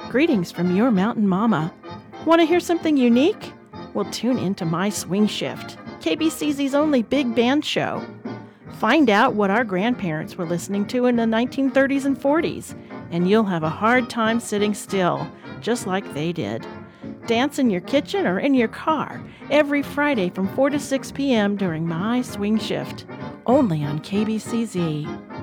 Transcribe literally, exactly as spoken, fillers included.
Greetings from your mountain mama. Want to hear something unique? Well, tune into My Swing Shift, K B C Z's only big band show. Find out what our grandparents were listening to in the nineteen thirties and forties, and you'll have a hard time sitting still, just like they did. Dance in your kitchen or in your car every Friday from four to six p.m. during My Swing Shift, only on K B C Z.